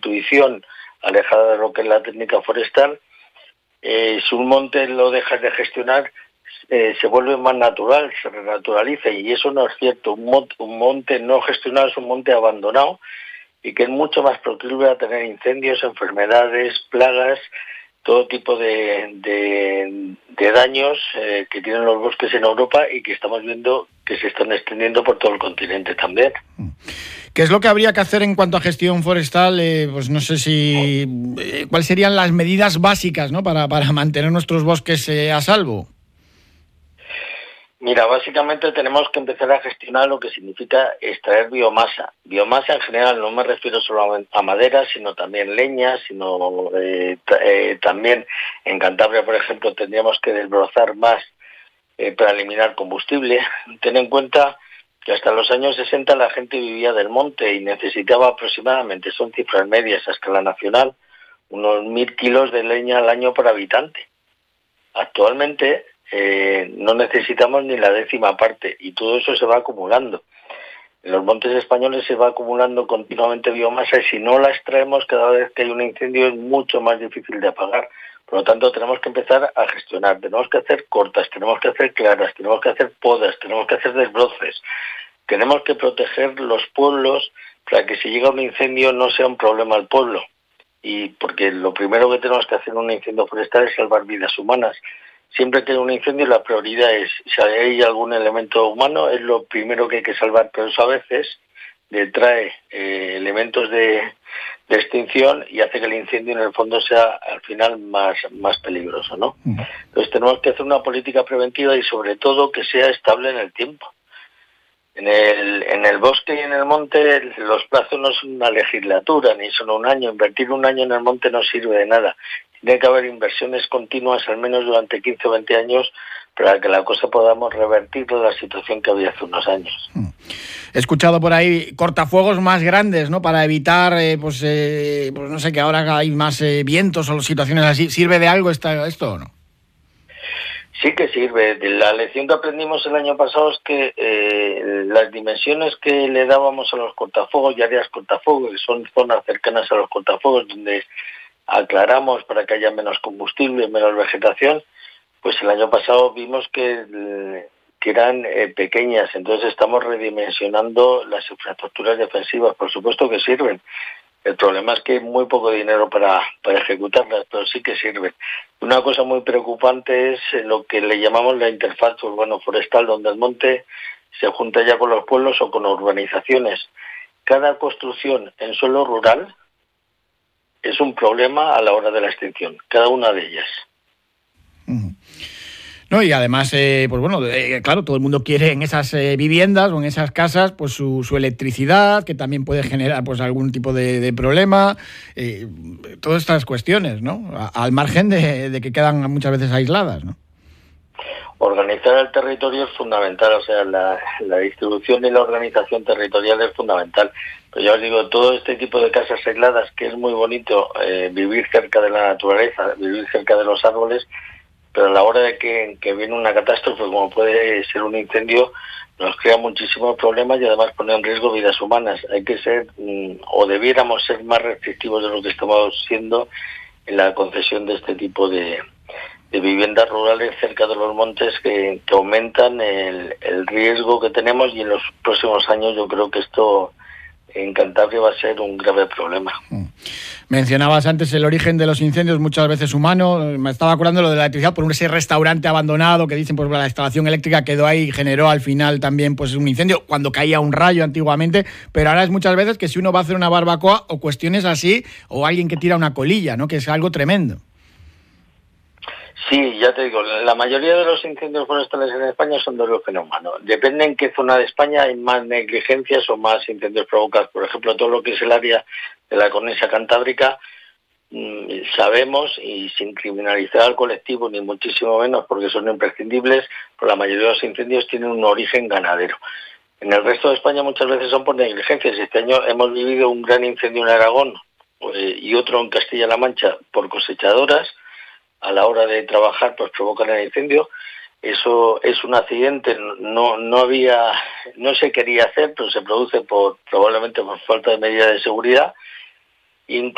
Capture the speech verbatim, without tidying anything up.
intuición alejada de lo que es la técnica forestal. Eh, si un monte lo dejas de gestionar, eh, se vuelve más natural, se renaturaliza, y eso no es cierto. Un monte, un monte no gestionado es un monte abandonado y que es mucho más proclive a tener incendios, enfermedades, plagas, todo tipo de, de, de daños eh, que tienen los bosques en Europa y que estamos viendo que se están extendiendo por todo el continente también. ¿Qué es lo que habría que hacer en cuanto a gestión forestal? Eh, pues no sé si... Eh, ¿Cuáles serían las medidas básicas, ¿no?, para, para mantener nuestros bosques eh, a salvo? Mira, básicamente tenemos que empezar a gestionar lo que significa extraer biomasa. Biomasa en general, no me refiero solo a madera, sino también leña, sino eh, t- eh, también en Cantabria, por ejemplo, tendríamos que desbrozar más eh, para eliminar combustible. Ten en cuenta que hasta los años sesenta la gente vivía del monte y necesitaba aproximadamente, son cifras medias a escala nacional, unos mil kilos de leña al año por habitante. Actualmente eh, no necesitamos ni la décima parte y todo eso se va acumulando. En los montes españoles se va acumulando continuamente biomasa y si no la extraemos cada vez que hay un incendio es mucho más difícil de apagar. Por lo tanto, tenemos que empezar a gestionar, tenemos que hacer cortas, tenemos que hacer claras, tenemos que hacer podas, tenemos que hacer desbroces. Tenemos que proteger los pueblos para que si llega un incendio no sea un problema al pueblo. Y porque lo primero que tenemos que hacer en un incendio forestal es salvar vidas humanas. Siempre que hay un incendio la prioridad es, si hay algún elemento humano, es lo primero que hay que salvar, pero eso a veces detrae eh, elementos de, de extinción y hace que el incendio en el fondo sea al final más, más peligroso, ¿no? Entonces tenemos que hacer una política preventiva y sobre todo que sea estable en el tiempo. En el, en el bosque y en el monte los plazos no son una legislatura ni son un año. Invertir un año en el monte no sirve de nada. Tiene que haber inversiones continuas al menos durante quince o veinte años para que la cosa podamos revertir la situación que había hace unos años. He escuchado por ahí cortafuegos más grandes, ¿no?, para evitar, eh, pues, eh, pues no sé, que ahora hay más eh, vientos o situaciones así. ¿Sirve de algo esta, esto o no? Sí que sirve. La lección que aprendimos el año pasado es que eh, las dimensiones que le dábamos a los cortafuegos y áreas cortafuegos, que son zonas cercanas a los cortafuegos donde aclaramos para que haya menos combustible, menos vegetación, pues el año pasado vimos que, que eran eh, pequeñas. Entonces estamos redimensionando las infraestructuras defensivas. Por supuesto que sirven. El problema es que hay muy poco dinero para, para ejecutarlas, pero sí que sirven. Una cosa muy preocupante es lo que le llamamos la interfaz urbano-forestal, donde el monte se junta ya con los pueblos o con urbanizaciones. Cada construcción en suelo rural es un problema a la hora de la extinción, cada una de ellas. Uh-huh. No, y además, eh, pues bueno, eh, claro, todo el mundo quiere en esas eh, viviendas o en esas casas pues su, su electricidad, que también puede generar pues algún tipo de, de problema, eh, todas estas cuestiones, ¿no? A, al margen de, de que quedan muchas veces aisladas, ¿no? Organizar el territorio es fundamental, o sea, la, la distribución y la organización territorial es fundamental. Pero ya os digo, todo este tipo de casas aisladas, que es muy bonito eh, vivir cerca de la naturaleza, vivir cerca de los árboles, pero a la hora de que, que viene una catástrofe, como puede ser un incendio, nos crea muchísimos problemas y además pone en riesgo vidas humanas. Hay que ser, o debiéramos ser más restrictivos de lo que estamos siendo en la concesión de este tipo de, de viviendas rurales cerca de los montes que, que aumentan el, el riesgo que tenemos, y en los próximos años yo creo que esto en Cantabria va a ser un grave problema. Mencionabas antes el origen de los incendios, muchas veces humano. Me estaba acordando lo de la electricidad por ese restaurante abandonado que dicen pues la instalación eléctrica quedó ahí y generó al final también pues un incendio cuando caía un rayo antiguamente, pero ahora es muchas veces que si uno va a hacer una barbacoa o cuestiones así, o alguien que tira una colilla, ¿no?, que es algo tremendo. Sí, ya te digo, la mayoría de los incendios forestales en España son de origen humano. Depende en qué zona de España hay más negligencias o más incendios provocados. Por ejemplo, todo lo que es el área de la cornisa cantábrica, mmm, sabemos, y sin criminalizar al colectivo ni muchísimo menos porque son imprescindibles, pero la mayoría de los incendios tienen un origen ganadero. En el resto de España muchas veces son por negligencias. Este año hemos vivido un gran incendio en Aragón eh, y otro en Castilla-La Mancha por cosechadoras. A la hora de trabajar pues provocan el incendio. Eso es un accidente, no no había no se quería hacer, pero se produce por probablemente por falta de medidas de seguridad. Incluso